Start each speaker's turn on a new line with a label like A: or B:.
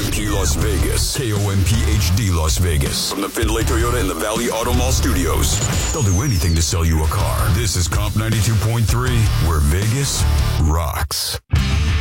A: KOMP Las Vegas. KOMP-HD Las Vegas. From the Findlay Toyota and the Valley Auto Mall studios. They'll do anything to sell you a car. This is Comp 92.3, where Vegas rocks.